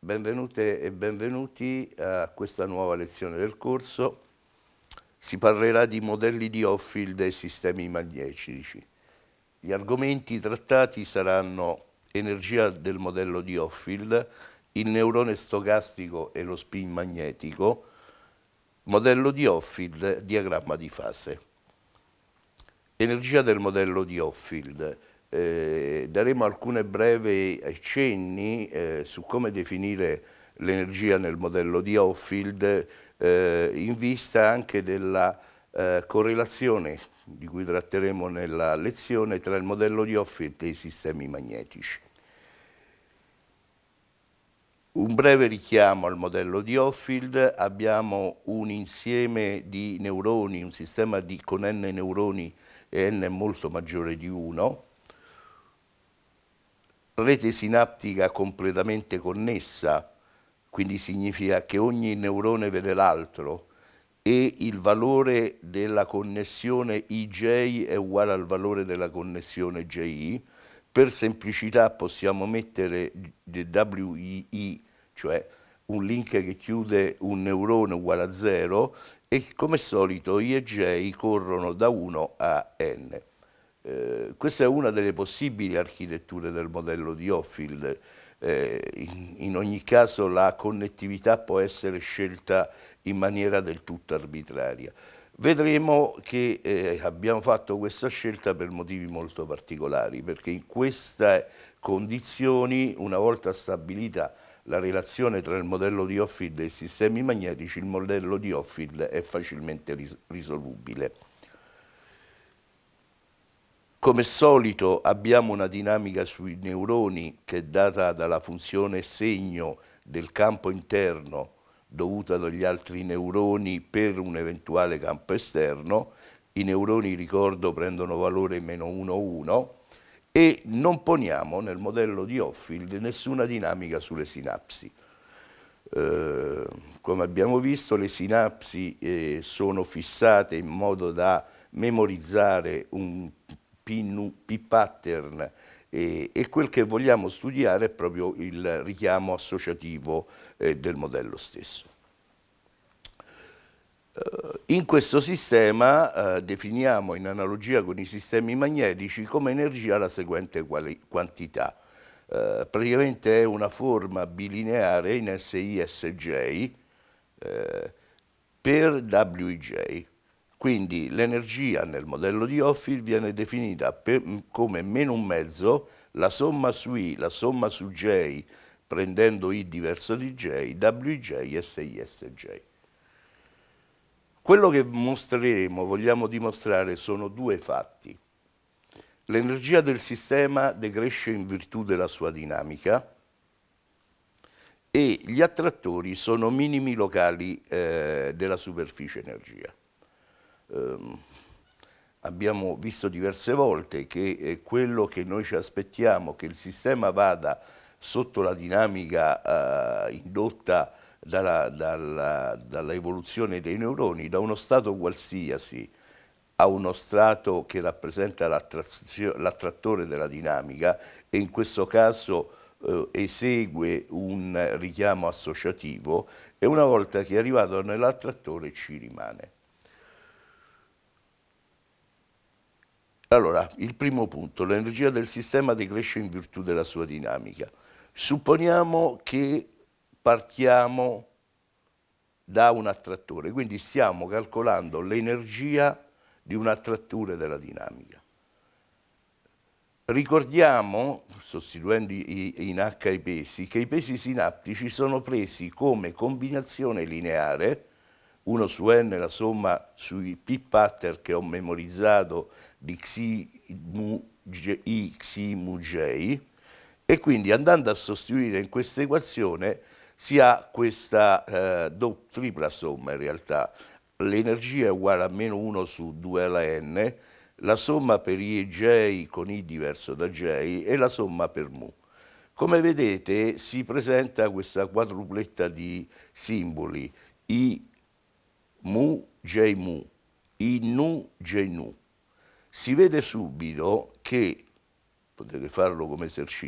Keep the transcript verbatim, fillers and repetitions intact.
benvenute e benvenuti a questa nuova lezione del corso. Si parlerà di modelli di Hopfield e sistemi magnetici. Gli argomenti trattati saranno energia del modello di Hopfield, il neurone stocastico e lo spin magnetico, modello di Hopfield, diagramma di fase. Energia del modello di Hopfield. Eh, daremo alcune brevi accenni eh, su come definire l'energia nel modello di Hopfield eh, in vista anche della eh, correlazione di cui tratteremo nella lezione tra il modello di Hopfield e i sistemi magnetici. Un breve richiamo al modello di Hopfield: abbiamo un insieme di neuroni, un sistema di, con n neuroni e n molto maggiore di uno, rete sinaptica completamente connessa, quindi significa che ogni neurone vede l'altro e il valore della connessione I J è uguale al valore della connessione J I. Per semplicità possiamo mettere W I I, cioè un link che chiude un neurone uguale a zero, e come solito I e J corrono da uno a n. Eh, questa è una delle possibili architetture del modello di Hopfield. Eh, in, in ogni caso la connettività può essere scelta in maniera del tutto arbitraria. Vedremo che eh, abbiamo fatto questa scelta per motivi molto particolari, perché in queste condizioni, una volta stabilita la relazione tra il modello di Hopfield e i sistemi magnetici, il modello di Hopfield è facilmente ris- risolubile. Come solito abbiamo una dinamica sui neuroni che è data dalla funzione segno del campo interno dovuta dagli altri neuroni per un eventuale campo esterno. I neuroni, ricordo, prendono valore meno uno uno, e non poniamo nel modello di Hopfield nessuna dinamica sulle sinapsi. Eh, come abbiamo visto, le sinapsi eh, sono fissate in modo da memorizzare un P-pattern e, e quel che vogliamo studiare è proprio il richiamo associativo eh, del modello stesso. Uh, in questo sistema uh, definiamo, in analogia con i sistemi magnetici, come energia la seguente quali- quantità. Uh, praticamente è una forma bilineare in S I S J uh, per W I J. Quindi l'energia nel modello di Hopfield viene definita per, come meno un mezzo la somma su I, la somma su J, prendendo I diverso di J, W I J S I S J. Quello che mostreremo, vogliamo dimostrare, sono due fatti. L'energia del sistema decresce in virtù della sua dinamica e gli attrattori sono minimi locali eh, della superficie energia. Um, abbiamo visto diverse volte che eh, quello che noi ci aspettiamo, che il sistema vada sotto la dinamica eh, indotta dalla, dalla, dalla evoluzione dei neuroni, da uno stato qualsiasi a uno strato che rappresenta l'attrattore della dinamica, e in questo caso eh, esegue un richiamo associativo, e una volta che è arrivato nell'attrattore ci rimane. Allora, il primo punto: l'energia del sistema decresce in virtù della sua dinamica. Supponiamo che partiamo da un attrattore, quindi stiamo calcolando l'energia di un attrattore della dinamica. Ricordiamo, sostituendo in H i pesi, che i pesi sinaptici sono presi come combinazione lineare, uno su n la somma sui p-pattern che ho memorizzato di xi mu j, i xi mu j, e quindi andando a sostituire in questa equazione si ha questa eh, do, tripla somma. In realtà l'energia è uguale a meno uno su due alla n, la somma per I e J con I diverso da J e la somma per mu. Come vedete si presenta questa quadrupletta di simboli: I mu, J mu, I nu, J nu. Si vede subito che, potete farlo come